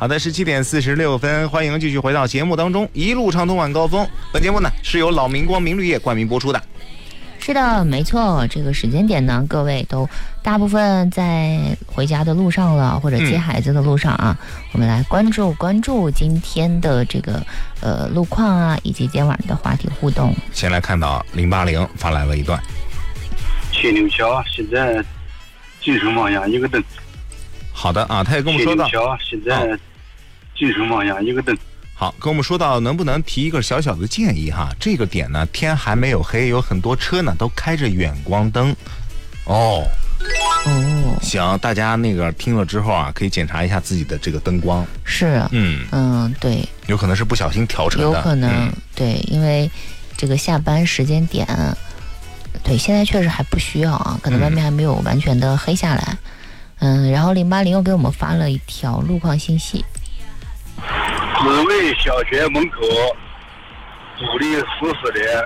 好的，17:46，欢迎继续回到节目当中，一路畅通晚高峰。本节目呢是由老明光明绿业冠名播出的。 是的，没错，这个时间点呢，各位都大部分在回家的路上了，或者接孩子的路上啊，我们来关注今天的这个路况啊，以及今天晚上的话题互动。 先来看到080发来了一段， 铁柳桥现在进城方向一个灯。 好的啊，他也跟我们说到， 铁柳桥现在进城方向一个灯。 好，跟我们说到能不能提一个小小的建议哈？这个点呢，天还没有黑，有很多车呢都开着远光灯。哦，行，大家那个听了之后啊，可以检查一下自己的这个灯光。 是，对， 有可能是不小心调成的， 有可能，对，因为这个下班时间点，对，现在确实还不需要啊，可能外面还没有完全的黑下来。然后080又给我们发了一条路况信息。 紫薇小学门口堵得死死的，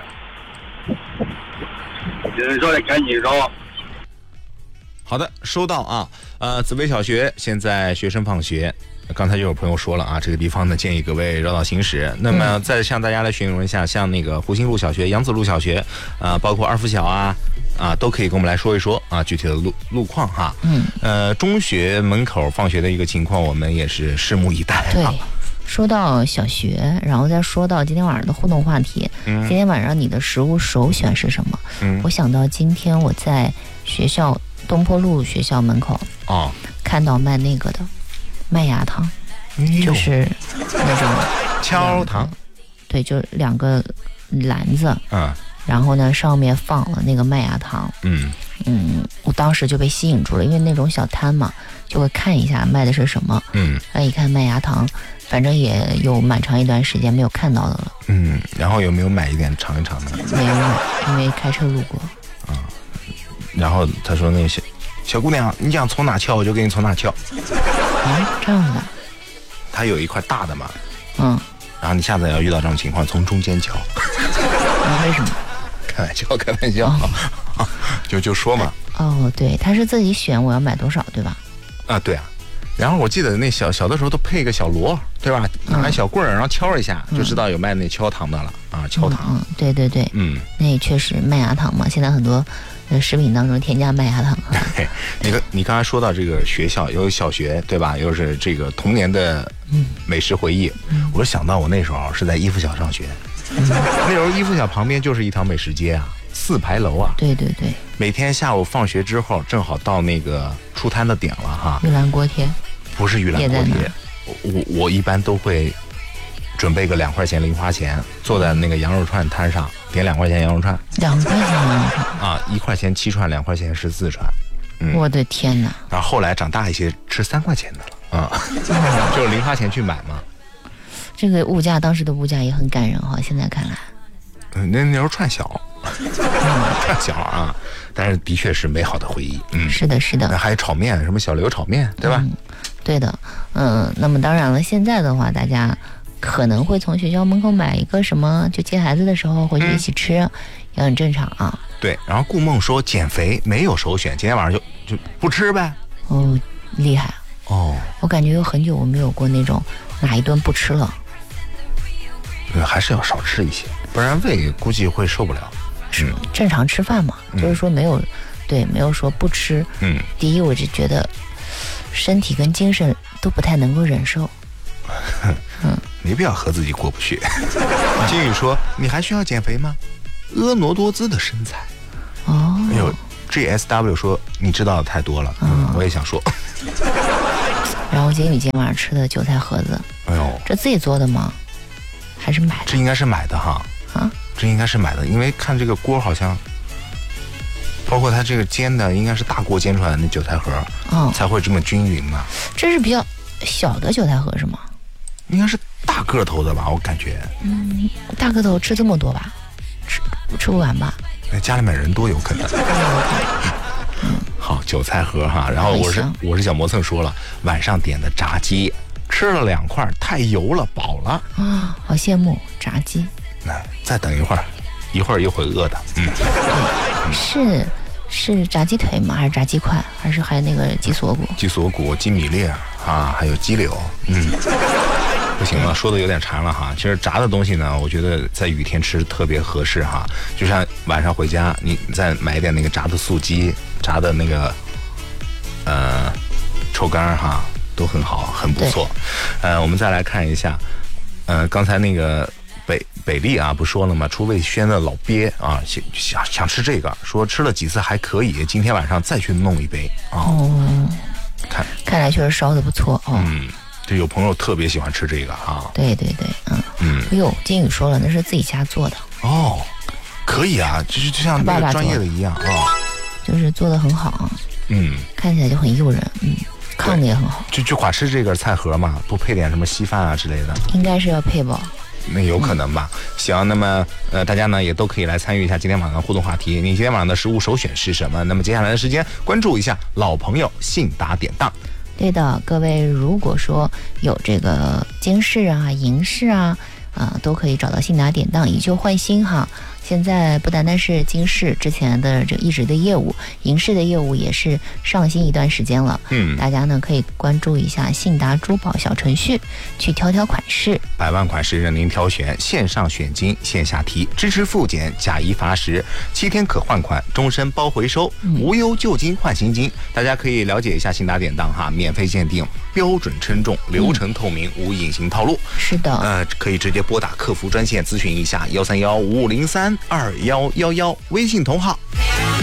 人说的赶紧绕。 好的，收到啊。紫薇小学现在学生放学，刚才就有朋友说了啊，这个地方呢建议各位绕道行驶。那么再向大家来形容一下，像那个湖心路小学、杨子路小学，包括二附小都可以跟我们来说一说啊，具体的路况哈。中学门口放学的一个情况，我们也是拭目以待啊。 对。说到小学，然后再说到今天晚上的互动话题。今天晚上你的食物首选是什么？我想到今天我在学校东坡路学校门口看到卖那个的麦芽糖，就是那种敲糖， 对，就2个篮子，然后呢上面放了那个麦芽糖。我当时就被吸引住了，因为那种小摊嘛，就会看一下卖的是什么。一看麦芽糖，反正也有蛮长一段时间没有看到的了。 然后有没有买一点尝一尝呢？ 没有买，因为开车路过。 然后他说那些小姑娘，你想从哪敲我就给你从哪敲。 这样的。 他有一块大的嘛。然后你下次要遇到这种情况，从中间敲。 为什么？ 开玩笑，就说嘛。 对，他是自己选我要买多少，对吧？ 对啊。然后我记得那小的时候都配个小锣，对吧？拿小棍儿，然后敲一下，就知道有卖那敲糖的了敲糖。 对。那也确实麦芽糖嘛，现在很多食品当中添加麦芽糖。 你刚才说到这个学校有小学，对吧？又是这个童年的美食回忆，我想到我那时候是在一附小上学，那时候一附小旁边就是一条美食街4排楼啊。 对。 每天下午放学之后，正好到那个出摊的点了哈。 玉兰锅贴。 不是玉兰锅贴，我一般都会准备个2块钱零花钱，坐在那个羊肉串摊上点2块钱羊肉串。 2块钱羊肉串 1块钱7串，2块钱14串。 我的天哪！ 然后后来长大一些，吃3块钱的了就是零花钱去买嘛。 这个物价，当时的物价也很感人哈，现在看来。 那时候串小，串小但是的确是美好的回忆。 是的。 那还有炒面，什么小刘炒面，对吧？ 对的。那么当然了，现在的话，大家可能会从学校门口买一个什么，就接孩子的时候回去一起吃，也很正常啊。 对。然后顾梦说减肥没有首选，今天晚上就不吃呗。 厉害。我感觉有很久我没有过那种哪一顿不吃了。 还是要少吃一些，不然胃估计会受不了。 正常吃饭嘛，就是说没有说不吃。第一，我就觉得身体跟精神都不太能够忍受。 没必要和自己过不去。金宇说：“你还需要减肥吗？婀娜多姿的身材。”GSW 说：“你知道的太多了。”我也想说。 然后金宇今天晚上吃的韭菜盒子，这自己做的吗？还是买的？ 这应该是买的哈。这应该是买的，因为看这个锅好像，包括它这个煎的，应该是大锅煎出来的那韭菜盒，才会这么均匀嘛。 这是比较小的韭菜盒是吗？ 应该是大个头的吧，我感觉。 大个头吃这么多吧，吃不完吧？ 家里面人多有可能。好，韭菜盒哈，然后我是小磨蹭说了，晚上点的炸鸡，吃了2块，太油了，饱了好羡慕炸鸡。 再等一会儿又会饿的。 是是炸鸡腿吗？还是炸鸡块？还有那个鸡锁骨？ 鸡锁骨、鸡米粒啊，还有鸡柳。不行了，说的有点馋了哈。其实炸的东西呢，我觉得在雨天吃特别合适哈。就像晚上回家，你再买点那个炸的素鸡、炸的那个臭干哈，都很好，很不错。我们再来看一下，刚才那个北丽啊，不说了吗？出魏轩的老鳖啊，想吃这个，说吃了几次还可以，今天晚上再去弄一杯啊。 看来确实烧的不错哦。 这有朋友特别喜欢吃这个啊。 对，哎呦，金宇说了，那是自己家做的哦，可以啊，就像那个专业的一样啊， 就是做的很好啊。看起来就很诱人，炕的也很好。 就光吃这个菜盒嘛，不配点什么稀饭啊之类的？应该是要配吧。 那有可能吧。行，那么大家呢也都可以来参与一下今天晚上的互动话题。你今天晚上的食物首选是什么？那么接下来的时间关注一下老朋友信达典当。 对的，各位如果说有这个京式啊、银式啊，都可以找到信达典当，以旧换新哈。现在不单单是京式之前的这一直的业务，银式的业务也是上新一段时间了。大家呢可以关注一下信达珠宝小程序，去挑款式 ，100万款式任您挑选，线上选金，线下提，支持复检，假一罚10，7天可换款，终身包回收，无忧旧金换新金。大家可以了解一下信达典当哈，免费鉴定，标准称重，流程透明，无隐形套路。 是的， 可以直接拨打客服专线咨询一下，13155532111，微信同号。